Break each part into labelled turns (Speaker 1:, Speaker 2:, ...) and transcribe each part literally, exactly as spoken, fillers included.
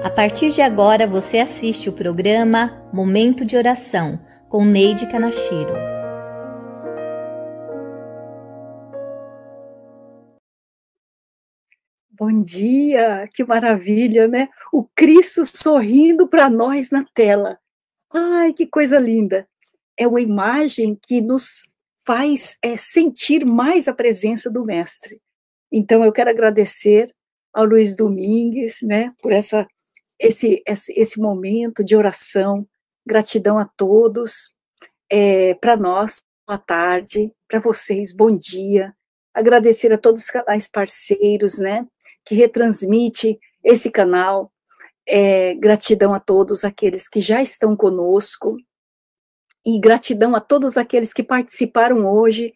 Speaker 1: A partir de agora, você assiste o programa Momento de Oração, com Neide Kanashiro.
Speaker 2: Bom dia, que maravilha, né? O Cristo sorrindo para nós na tela. Ai, que coisa linda. É uma imagem que nos faz é, sentir mais a presença do Mestre. Então, eu quero agradecer ao Luiz Domingues, né, por essa, esse, esse, esse momento de oração. Gratidão a todos. É, para nós, boa tarde. Para vocês, bom dia. Agradecer a todos os canais parceiros, né, que retransmite esse canal. É, gratidão a todos aqueles que já estão conosco e gratidão a todos aqueles que participaram hoje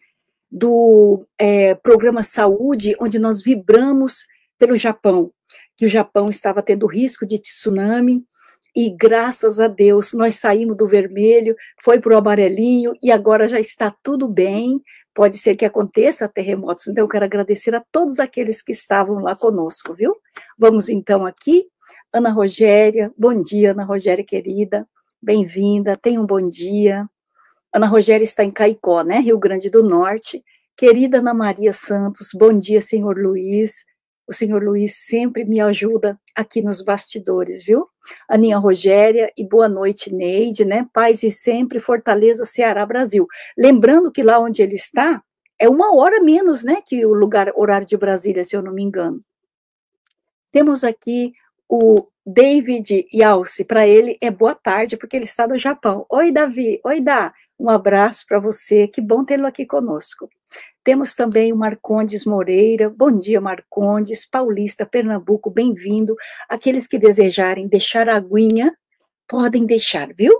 Speaker 2: do é, programa Saúde, onde nós vibramos pelo Japão, que o Japão estava tendo risco de tsunami, e graças a Deus nós saímos do vermelho, foi para o amarelinho, e agora já está tudo bem. Pode ser que aconteça terremotos, então eu quero agradecer a todos aqueles que estavam lá conosco, viu? Vamos então aqui, Ana Rogéria, bom dia, Ana Rogéria querida, bem-vinda, tenha um bom dia. Ana Rogéria está em Caicó, né, Rio Grande do Norte. Querida Ana Maria Santos, bom dia, senhor Luiz. O senhor Luiz sempre me ajuda aqui nos bastidores, viu? Aninha Rogéria, e boa noite, Neide, né? Paz e sempre, Fortaleza, Ceará, Brasil. Lembrando que lá onde ele está, é uma hora menos, né, que o lugar, horário de Brasília, se eu não me engano. Temos aqui o David Yalce, para ele é boa tarde, porque ele está no Japão. Oi, Davi, oi, Dá, um abraço para você, que bom tê-lo aqui conosco. Temos também o Marcondes Moreira, bom dia, Marcondes, Paulista, Pernambuco, bem-vindo. Aqueles que desejarem deixar a aguinha, podem deixar, viu?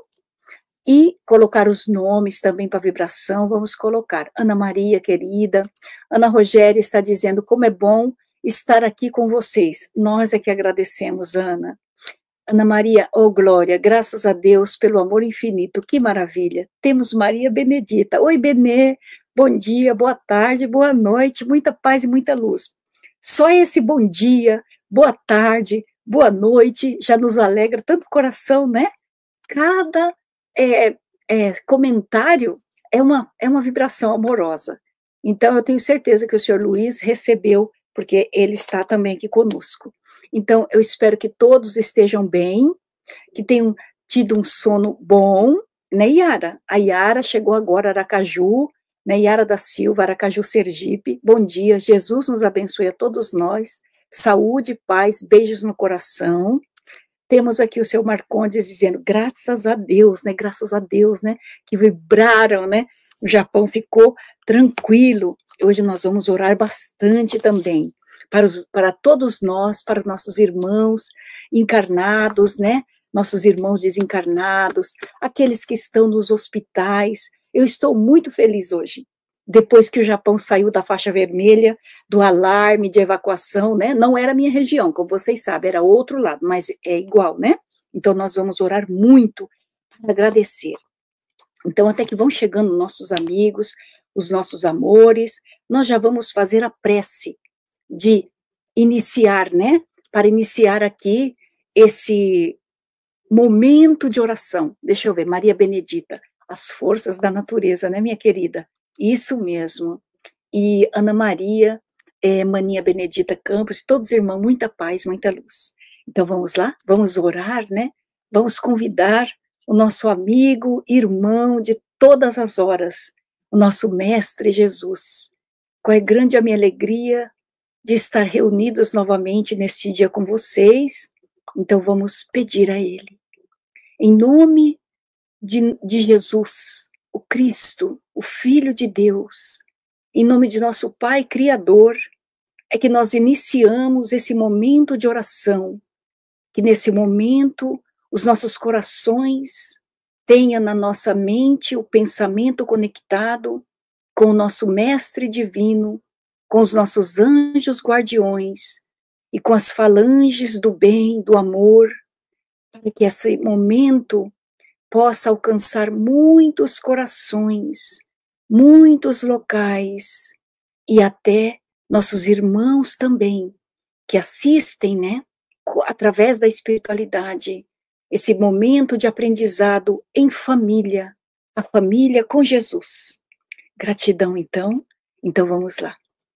Speaker 2: E colocar os nomes também para vibração, vamos colocar. Ana Maria, querida, Ana Rogéria está dizendo como é bom estar aqui com vocês. Nós é que agradecemos, Ana. Ana Maria, oh glória, graças a Deus pelo amor infinito, que maravilha. Temos Maria Benedita. Oi, Benê, bom dia, boa tarde, boa noite, muita paz e muita luz. Só esse bom dia, boa tarde, boa noite, já nos alegra tanto o coração, né? Cada é, é, comentário é uma, é uma vibração amorosa. Então, eu tenho certeza que o senhor Luiz recebeu, porque ele está também aqui conosco. Então, eu espero que todos estejam bem, que tenham tido um sono bom, né, Yara? A Yara chegou agora, Aracaju, né, Yara da Silva, Aracaju, Sergipe. Bom dia, Jesus nos abençoe a todos nós, saúde, paz, beijos no coração. Temos aqui o seu Marcondes dizendo, graças a Deus, né, graças a Deus, né, que vibraram, né, o Japão ficou tranquilo. Hoje nós vamos orar bastante também, para, os, para todos nós, para nossos irmãos encarnados, né, nossos irmãos desencarnados, aqueles que estão nos hospitais. Eu estou muito feliz hoje, depois que o Japão saiu da faixa vermelha, do alarme de evacuação, né, não era a minha região, como vocês sabem, era outro lado, mas é igual, né, então nós vamos orar muito para agradecer. Então, até que vão chegando nossos amigos, os nossos amores, nós já vamos fazer a prece de iniciar, né, para iniciar aqui esse momento de oração. Deixa eu ver, Maria Benedita, as forças da natureza, né, minha querida? Isso mesmo. E Ana Maria, é, Maninha Benedita Campos, todos os irmãos, muita paz, muita luz. Então vamos lá, vamos orar, né? Vamos convidar o nosso amigo, irmão de todas as horas, o nosso Mestre Jesus. Qual é grande a minha alegria de estar reunidos novamente neste dia com vocês. Então vamos pedir a Ele. Em nome de, de Jesus, o Cristo, o Filho de Deus, em nome de nosso Pai Criador, é que nós iniciamos esse momento de oração, que nesse momento os nossos corações tenham na nossa mente o pensamento conectado com o nosso Mestre Divino, com os nossos anjos guardiões e com as falanges do bem, do amor, para que esse momento possa alcançar muitos corações, muitos locais e até nossos irmãos também, que assistem, né, através da espiritualidade, esse momento de aprendizado em família, a família com Jesus. Gratidão, então. Então, vamos lá.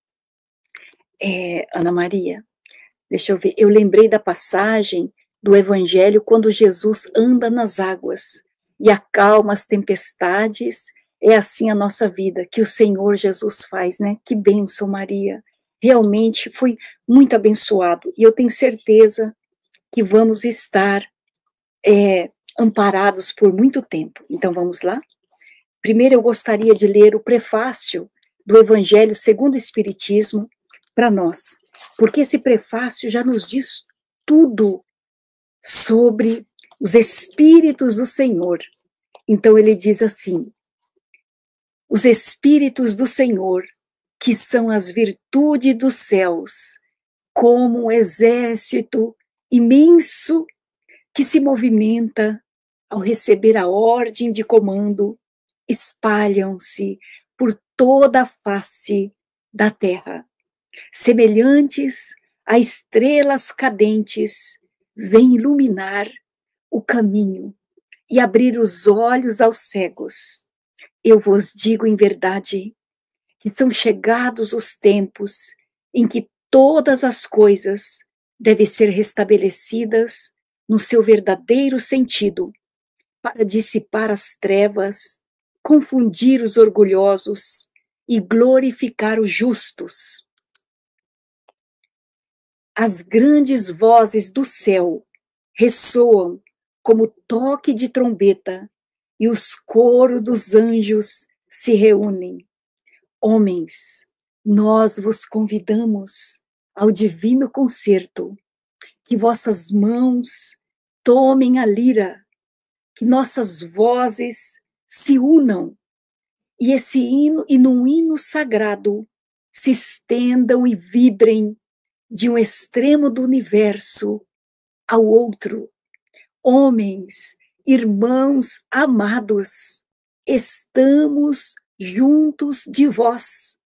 Speaker 2: É, Ana Maria, deixa eu ver, eu lembrei da passagem do Evangelho quando Jesus anda nas águas e acalma as tempestades. É assim a nossa vida, que o Senhor Jesus faz, né? Que bênção, Maria. Realmente foi muito abençoado. E eu tenho certeza que vamos estar é, amparados por muito tempo. Então, vamos lá? Primeiro, eu gostaria de ler o prefácio do Evangelho segundo o Espiritismo para nós, porque esse prefácio já nos diz tudo sobre os Espíritos do Senhor. Então, ele diz assim: os Espíritos do Senhor, que são as virtudes dos céus, como um exército imenso que se movimenta ao receber a ordem de comando, espalham-se por toda a face da terra. Semelhantes a estrelas cadentes, vêm iluminar o caminho e abrir os olhos aos cegos. Eu vos digo em verdade que são chegados os tempos em que todas as coisas devem ser restabelecidas no seu verdadeiro sentido, para dissipar as trevas, confundir os orgulhosos e glorificar os justos. As grandes vozes do céu ressoam como toque de trombeta e os coros dos anjos se reúnem. Homens, nós vos convidamos ao divino concerto, que vossas mãos tomem a lira, que nossas vozes se unam e esse hino, e num hino sagrado se estendam e vibrem de um extremo do universo ao outro. Homens, irmãos amados, estamos juntos de vós.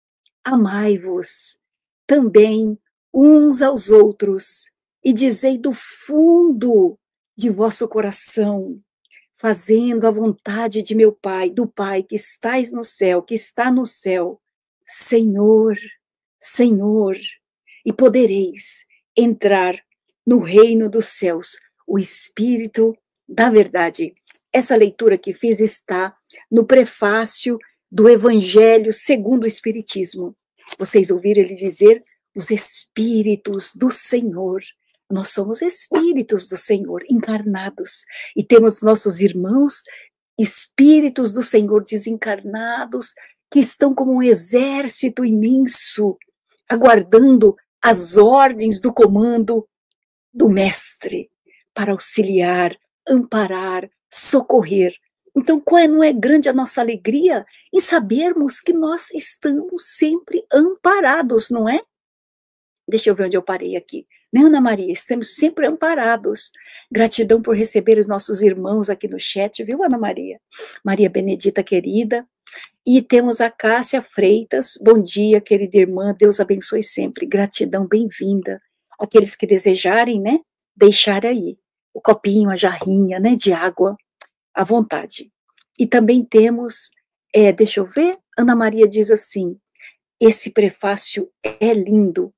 Speaker 2: Amai-vos também uns aos outros e dizei do fundo de vosso coração, fazendo a vontade de meu Pai, do Pai que estais no céu, que está no céu, Senhor, Senhor, e podereis entrar no reino dos céus, o Espírito da verdade. Essa leitura que fiz está no prefácio do Evangelho segundo o Espiritismo. Vocês ouviram ele dizer, os Espíritos do Senhor. Nós somos Espíritos do Senhor, encarnados, e temos nossos irmãos, Espíritos do Senhor desencarnados, que estão como um exército imenso, aguardando as ordens do comando do Mestre, para auxiliar, amparar, socorrer. Então, qual é, não é grande a nossa alegria em sabermos que nós estamos sempre amparados, não é? Deixa eu ver onde eu parei aqui. Né, Ana Maria? Estamos sempre amparados. Gratidão por receber os nossos irmãos aqui no chat, viu, Ana Maria? Maria Benedita, querida. E temos a Cássia Freitas. Bom dia, querida irmã. Deus abençoe sempre. Gratidão, bem-vinda. Aqueles que desejarem, né, deixar aí o copinho, a jarrinha, né, de água, à vontade. E também temos, é, deixa eu ver, Ana Maria diz assim, esse prefácio é lindo,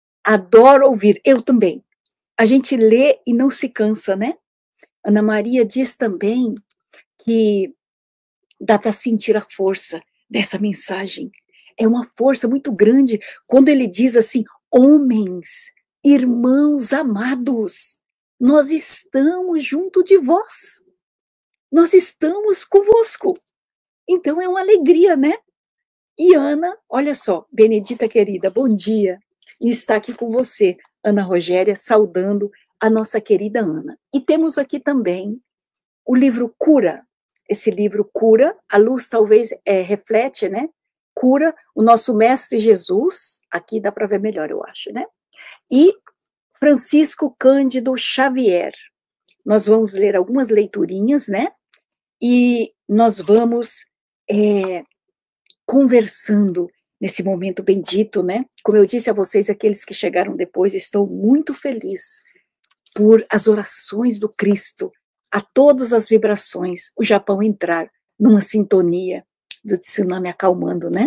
Speaker 2: adoro ouvir, eu também. A gente lê e não se cansa, né? Ana Maria diz também que dá para sentir a força dessa mensagem. É uma força muito grande quando ele diz assim, homens, irmãos amados, nós estamos junto de vós. Nós estamos convosco. Então é uma alegria, né? E Ana, olha só, Benedita querida, bom dia. E está aqui com você, Ana Rogéria, saudando a nossa querida Ana. E temos aqui também o livro Cura. Esse livro Cura, a luz talvez é, reflete, né? Cura, o nosso Mestre Jesus, aqui dá para ver melhor, eu acho, né? E Francisco Cândido Xavier. Nós vamos ler algumas leiturinhas, né? E nós vamos é, conversando nesse momento bendito, né? Como eu disse a vocês, aqueles que chegaram depois, estou muito feliz por as orações do Cristo, a todas as vibrações, o Japão entrar numa sintonia do tsunami acalmando, né?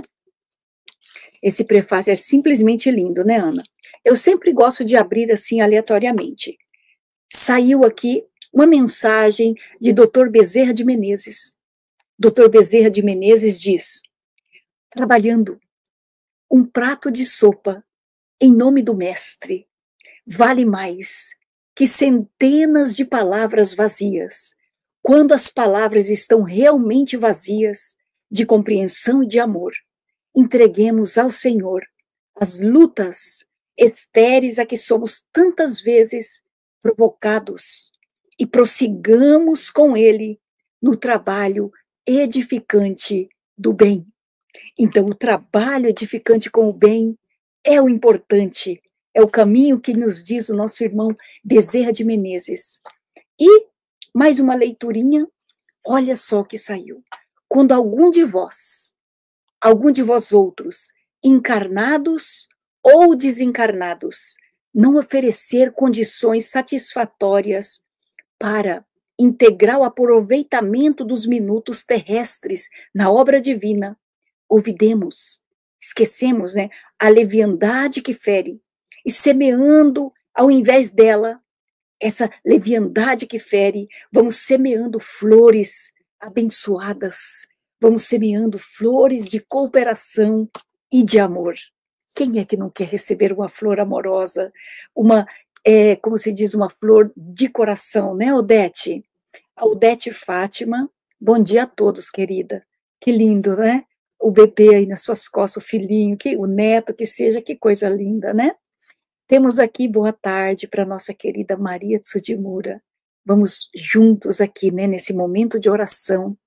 Speaker 2: Esse prefácio é simplesmente lindo, né, Ana? Eu sempre gosto de abrir assim aleatoriamente. Saiu aqui uma mensagem de doutor Bezerra de Menezes. doutor Bezerra de Menezes diz: trabalhando, um prato de sopa em nome do mestre vale mais que centenas de palavras vazias, quando as palavras estão realmente vazias de compreensão e de amor. Entreguemos ao Senhor as lutas estéreis a que somos tantas vezes provocados e prossigamos com Ele no trabalho edificante do bem. Então, o trabalho edificante com o bem é o importante, é o caminho que nos diz o nosso irmão Bezerra de Menezes. E mais uma leiturinha, olha só o que saiu. Quando algum de vós, algum de vós outros, encarnados ou desencarnados, não oferecer condições satisfatórias para integrar o aproveitamento dos minutos terrestres na obra divina, olvidemos, esquecemos, né, a leviandade que fere, e semeando, ao invés dela, essa leviandade que fere, vamos semeando flores abençoadas, vamos semeando flores de cooperação e de amor. Quem é que não quer receber uma flor amorosa, uma, é, como se diz, uma flor de coração, né, Odete? A Odete Fátima, bom dia a todos, querida. Que lindo, né? O bebê aí nas suas costas, o filhinho, que, o neto, que seja, que coisa linda, né? Temos aqui boa tarde para nossa querida Maria Tsujimura. Vamos juntos aqui, né, nesse momento de oração,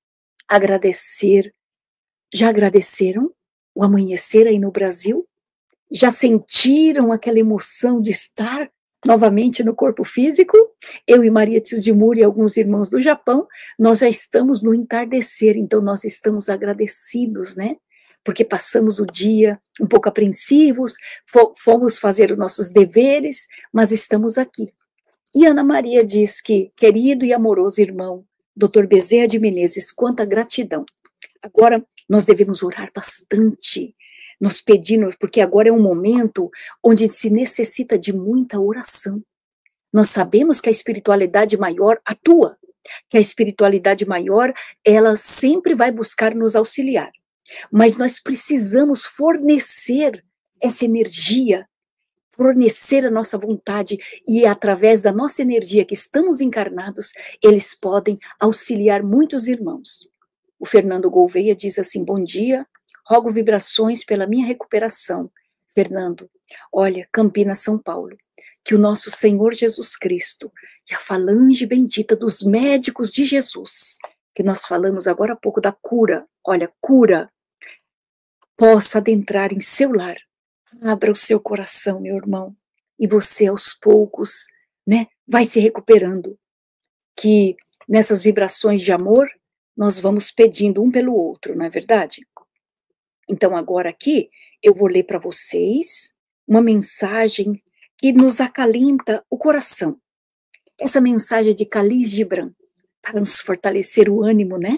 Speaker 2: agradecer. Já agradeceram o amanhecer aí no Brasil? Já sentiram aquela emoção de estar novamente no corpo físico? Eu e Maria Tsujimura e alguns irmãos do Japão, nós já estamos no entardecer, então nós estamos agradecidos, né? Porque passamos o dia um pouco apreensivos, fomos fazer os nossos deveres, mas estamos aqui. E Ana Maria diz que, querido e amoroso irmão, doutor Bezerra de Menezes, quanta gratidão. Agora, nós devemos orar bastante, nós pedimos, porque agora é um momento onde se necessita de muita oração. Nós sabemos que a espiritualidade maior atua, que a espiritualidade maior, ela sempre vai buscar nos auxiliar. Mas nós precisamos fornecer essa energia, fornecer a nossa vontade, e através da nossa energia que estamos encarnados, eles podem auxiliar muitos irmãos. O Fernando Gouveia diz assim: bom dia, rogo vibrações pela minha recuperação. Fernando, olha, Campinas, São Paulo, que o nosso Senhor Jesus Cristo e a falange bendita dos médicos de Jesus, que nós falamos agora há pouco da cura, olha, cura, possa adentrar em seu lar. Abra o seu coração, meu irmão, e você aos poucos, né, vai se recuperando. Que nessas vibrações de amor, nós vamos pedindo um pelo outro, não é verdade? Então agora aqui, eu vou ler para vocês uma mensagem que nos acalenta o coração. Essa mensagem de Khalil Gibran, para nos fortalecer o ânimo, né?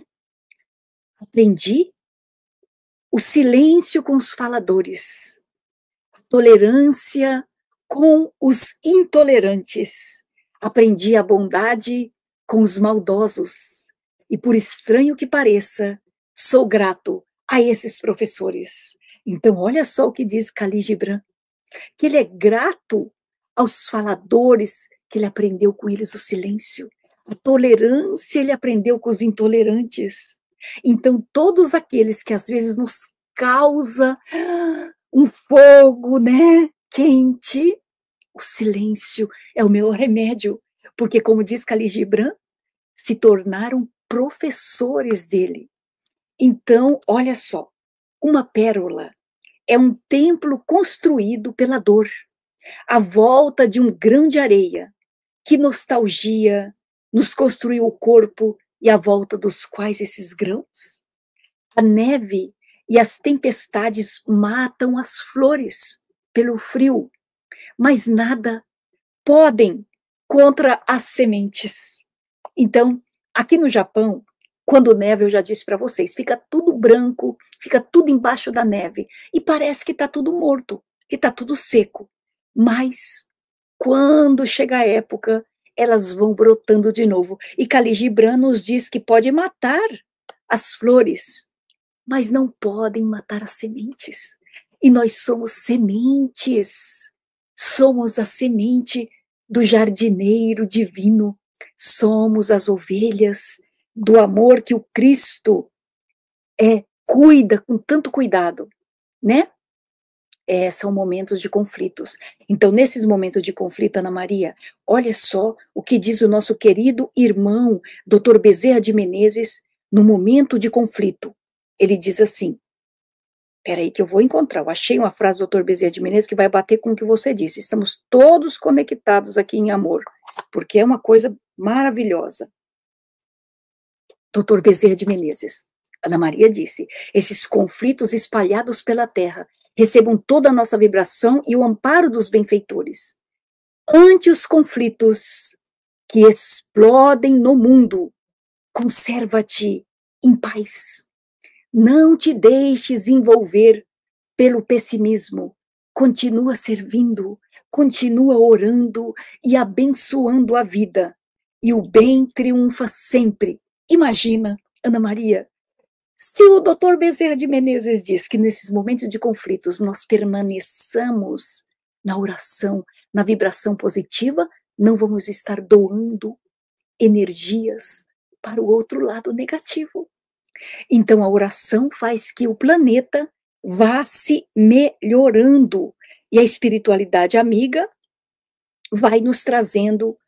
Speaker 2: Aprendi o silêncio com os faladores, a tolerância com os intolerantes. Aprendi a bondade com os maldosos. E por estranho que pareça, sou grato a esses professores. Então, olha só o que diz Khalil Gibran, que ele é grato aos faladores, que ele aprendeu com eles o silêncio. A tolerância ele aprendeu com os intolerantes. Então, todos aqueles que às vezes nos causa um fogo, né, quente, o silêncio é o meu remédio, porque, como diz Khalil Gibran, se tornaram professores dele. Então, olha só, uma pérola é um templo construído pela dor, à volta de um grão de areia. Que nostalgia nos construiu o corpo e à volta dos quais esses grãos? A neve e as tempestades matam as flores pelo frio, mas nada podem contra as sementes. Então, aqui no Japão, quando neva, eu já disse para vocês, fica tudo branco, fica tudo embaixo da neve, e parece que está tudo morto, que está tudo seco. Mas, quando chega a época, elas vão brotando de novo. E Khalil Gibran nos diz que pode matar as flores, mas não podem matar as sementes. E nós somos sementes, somos a semente do jardineiro divino, somos as ovelhas do amor que o Cristo é, cuida com tanto cuidado, né? É, são momentos de conflitos. Então, nesses momentos de conflito, Ana Maria, olha só o que diz o nosso querido irmão, doutor Bezerra de Menezes, no momento de conflito. Ele diz assim, peraí que eu vou encontrar, eu achei uma frase do doutor Bezerra de Menezes que vai bater com o que você disse. Estamos todos conectados aqui em amor, porque é uma coisa maravilhosa. doutor Bezerra de Menezes, Ana Maria disse, esses conflitos espalhados pela terra recebam toda a nossa vibração e o amparo dos benfeitores. Ante os conflitos que explodem no mundo, conserva-te em paz. Não te deixes envolver pelo pessimismo. Continua servindo, continua orando e abençoando a vida. E o bem triunfa sempre. Imagina, Ana Maria, se o doutor Bezerra de Menezes diz que nesses momentos de conflitos nós permaneçamos na oração, na vibração positiva, não vamos estar doando energias para o outro lado negativo. Então a oração faz que o planeta vá se melhorando e a espiritualidade amiga vai nos trazendo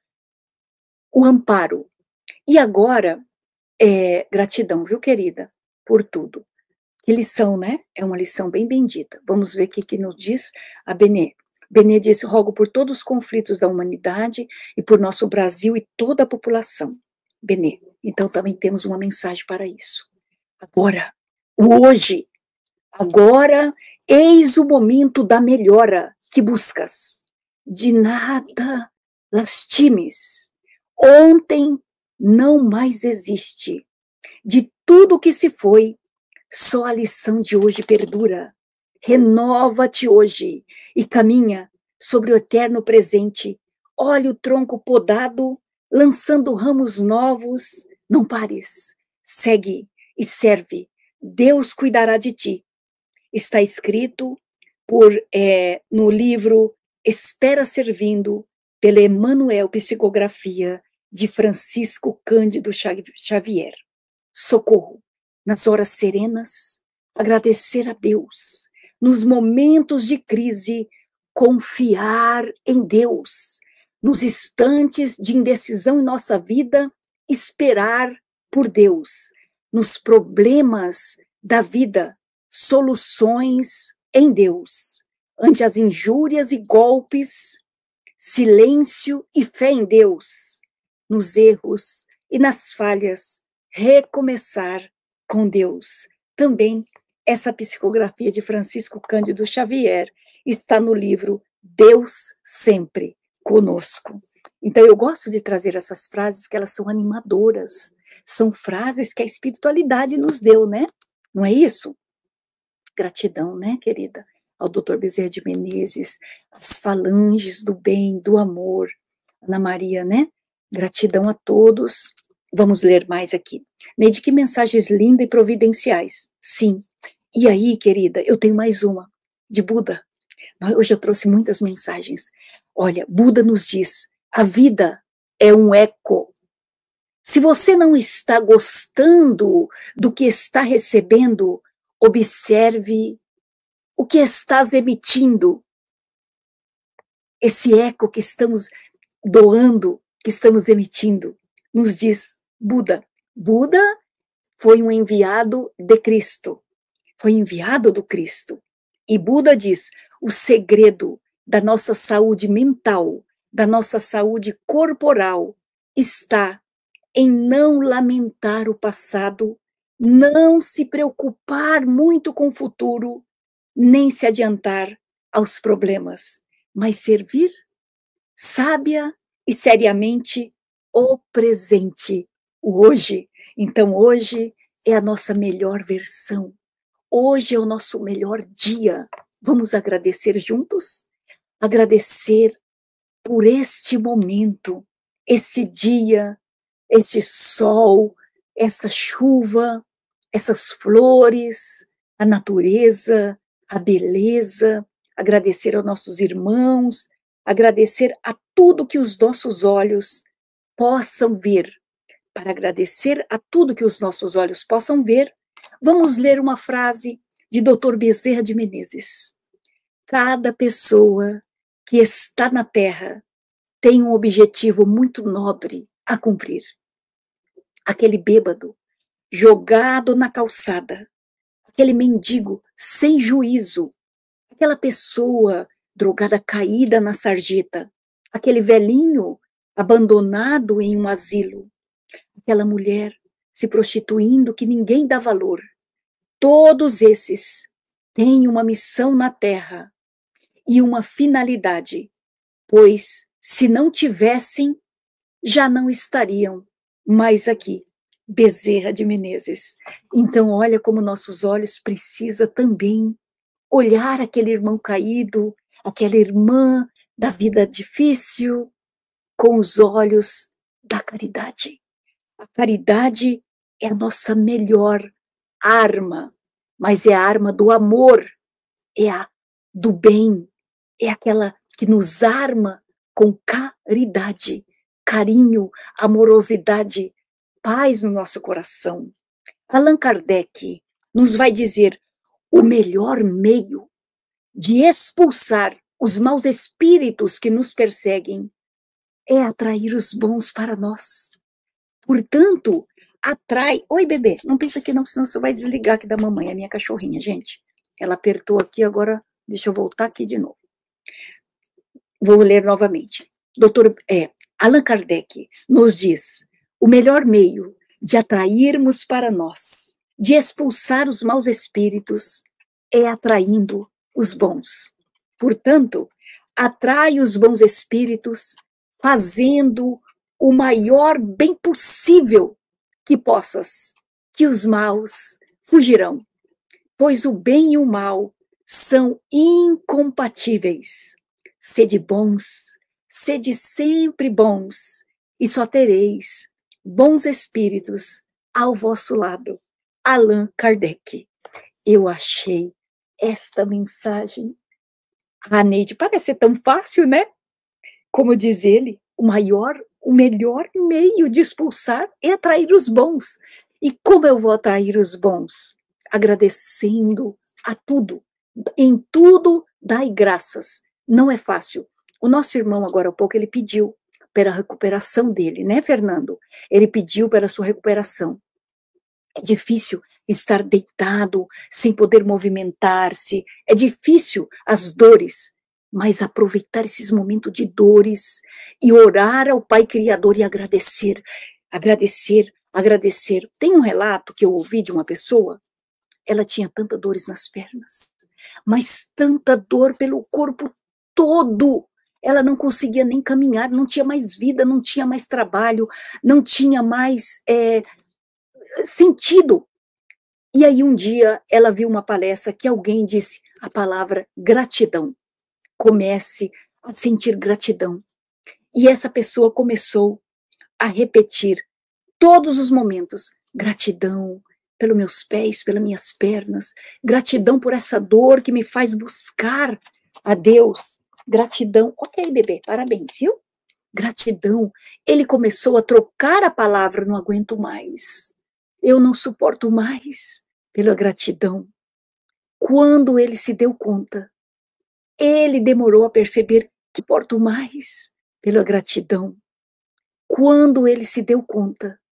Speaker 2: o amparo. E agora, é, gratidão, viu, querida? Por tudo. Que lição, né? É uma lição bem bendita. Vamos ver o que, que nos diz a Benê. Benê diz, rogo por todos os conflitos da humanidade e por nosso Brasil e toda a população. Benê, então também temos uma mensagem para isso. Agora, o hoje, agora, eis o momento da melhora que buscas. De nada lastimes. Ontem não mais existe. De tudo que se foi, só a lição de hoje perdura. Renova-te hoje e caminha sobre o eterno presente. Olha o tronco podado, lançando ramos novos. Não pares, segue e serve. Deus cuidará de ti. Está escrito por, é, no livro Espera Servindo, pela Emmanuel Psicografia de Francisco Cândido Xavier. Socorro, nas horas serenas, agradecer a Deus, nos momentos de crise, confiar em Deus, nos instantes de indecisão em nossa vida, esperar por Deus, nos problemas da vida, soluções em Deus, ante as injúrias e golpes, silêncio e fé em Deus, nos erros e nas falhas, recomeçar com Deus. Também essa psicografia de Francisco Cândido Xavier está no livro Deus Sempre Conosco. Então eu gosto de trazer essas frases que elas são animadoras, são frases que a espiritualidade nos deu, né? Não é isso? Gratidão, né, querida? Ao doutor Bezerra de Menezes, as falanges do bem, do amor, Ana Maria, né? Gratidão a todos. Vamos ler mais aqui. Neide, que mensagens lindas e providenciais. Sim. E aí, querida, eu tenho mais uma, de Buda. Hoje eu trouxe muitas mensagens. Olha, Buda nos diz, a vida é um eco. Se você não está gostando do que está recebendo, observe o que estás emitindo. Esse eco que estamos doando, que estamos emitindo, nos diz Buda. Buda foi um enviado de Cristo, foi enviado do Cristo. E Buda diz, o segredo da nossa saúde mental, da nossa saúde corporal, está em não lamentar o passado, não se preocupar muito com o futuro, nem se adiantar aos problemas, mas servir sábia e seriamente o presente, o hoje. Então, hoje é a nossa melhor versão. Hoje é o nosso melhor dia. Vamos agradecer juntos? Agradecer por este momento, este dia, este sol, esta chuva, essas flores, a natureza, a beleza, agradecer aos nossos irmãos, agradecer a tudo que os nossos olhos possam ver. Para agradecer a tudo que os nossos olhos possam ver, vamos ler uma frase de doutor Bezerra de Menezes. Cada pessoa que está na Terra tem um objetivo muito nobre a cumprir. Aquele bêbado jogado na calçada, aquele mendigo sem juízo, aquela pessoa drogada caída na sarjeta, aquele velhinho abandonado em um asilo, aquela mulher se prostituindo que ninguém dá valor. Todos esses têm uma missão na Terra e uma finalidade, pois se não tivessem, já não estariam mais aqui. Bezerra de Menezes. Então, olha como nossos olhos precisam também olhar aquele irmão caído, aquela irmã da vida difícil, com os olhos da caridade. A caridade é a nossa melhor arma, mas é a arma do amor, é a do bem, é aquela que nos arma com caridade, carinho, amorosidade, paz no nosso coração. Allan Kardec nos vai dizer: o melhor meio de expulsar os maus espíritos que nos perseguem é atrair os bons para nós. Portanto, atrai... Oi, bebê, não pensa que não, senão você vai desligar aqui da mamãe, é a minha cachorrinha, gente. Ela apertou aqui, agora deixa eu voltar aqui de novo. Vou ler novamente. Doutor é, Allan Kardec nos diz: o melhor meio de atrairmos para nós, de expulsar os maus espíritos, é atraindo os bons. Portanto, atrai os bons espíritos fazendo o maior bem possível que possas, que os maus fugirão, pois o bem e o mal são incompatíveis. Sede bons, sede sempre bons, e só tereis bons espíritos ao vosso lado. Allan Kardec. Eu achei esta mensagem, a Neide, parece ser tão fácil, né? Como diz ele, o maior, o melhor meio de expulsar é atrair os bons. E como eu vou atrair os bons? Agradecendo a tudo. Em tudo, dai graças. Não é fácil. O nosso irmão, agora há pouco, ele pediu pela recuperação dele, né, Fernando? Ele pediu pela sua recuperação. É difícil estar deitado, sem poder movimentar-se. É difícil as dores, mas aproveitar esses momentos de dores e orar ao Pai Criador e agradecer, agradecer, agradecer. Tem um relato que eu ouvi de uma pessoa, ela tinha tantas dores nas pernas, mas tanta dor pelo corpo todo. Ela não conseguia nem caminhar, não tinha mais vida, não tinha mais trabalho, não tinha mais é, sentido. E aí um dia ela viu uma palestra que alguém disse a palavra gratidão. Comece a sentir gratidão. E essa pessoa começou a repetir todos os momentos: gratidão pelos meus pés, pelas minhas pernas, gratidão por essa dor que me faz buscar a Deus, gratidão. Ok, bebê, parabéns, viu? Gratidão. Ele começou a trocar a palavra: não aguento mais, eu não suporto mais, pela gratidão. Quando ele se deu conta, ele demorou a perceber que suporto mais, pela gratidão. Quando ele se deu conta,